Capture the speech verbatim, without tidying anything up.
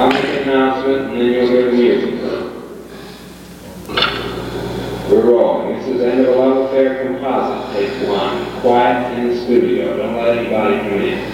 I'll make an announcement and then you'll hear the music. We're rolling. This is End of a Love Affair Composite, take one. Quiet in the studio. Don't let anybody come in.